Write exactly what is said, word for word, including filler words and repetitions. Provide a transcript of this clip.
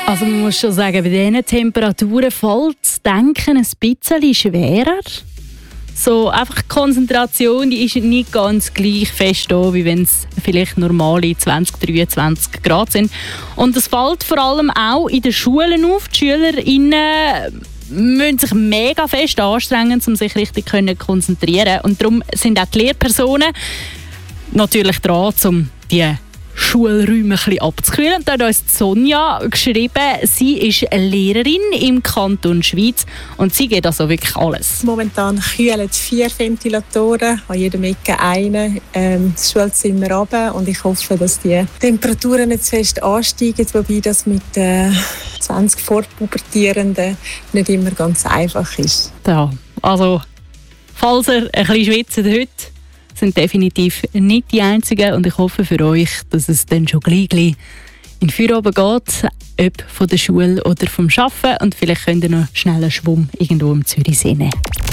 Also man muss schon sagen, bei diesen Temperaturen fällt das Denken ein bisschen schwerer. So einfach die Konzentration, die ist nicht ganz gleich fest da, wie wenn es vielleicht normale zwanzig, dreiundzwanzig Grad sind. Und das fällt vor allem auch in den Schulen auf. Die SchülerInnen müssen sich mega fest anstrengen, um sich richtig zu konzentrieren. Und darum sind auch die Lehrpersonen natürlich dran, um die Schulräume ein bisschen abzukühlen. Da hat uns Sonja geschrieben, sie ist eine Lehrerin im Kanton Schwyz und sie geht also wirklich alles. Momentan kühlen vier Ventilatoren, an jedem Ecke einen, ähm, das Schulzimmer runter und ich hoffe, dass die Temperaturen nicht zu fest ansteigen, wobei das mit äh, zwanzig Vorpubertierenden nicht immer ganz einfach ist. Ja, also falls ihr ein bisschen schwitzt heute, sind definitiv nicht die Einzigen und ich hoffe für euch, dass es dann schon gleich, gleich in Feierabend geht, ob von der Schule oder vom Arbeiten und vielleicht könnt ihr noch schnell einen Schwumm irgendwo im Zürichsee nehmen.